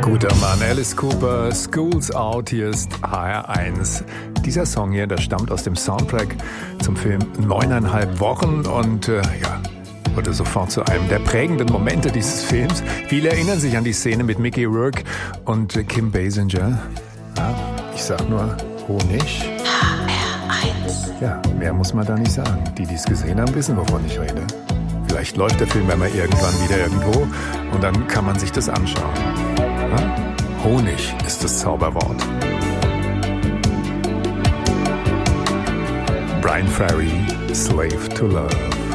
Guter Mann, Alice Cooper, School's Out, hier ist HR1. Dieser Song hier, der stammt aus dem Soundtrack zum Film 9,5 Wochen und wurde sofort zu einem der prägenden Momente dieses Films. Viele erinnern sich an die Szene mit Mickey Rourke und Kim Basinger. Ja, ich sag nur Honig. HR1. Ja, mehr muss man da nicht sagen. Die es gesehen haben, wissen, wovon ich rede. Vielleicht läuft der Film einmal irgendwann wieder irgendwo und dann kann man sich das anschauen. Ja? Honig ist das Zauberwort. Brian Ferry, Slave to Love.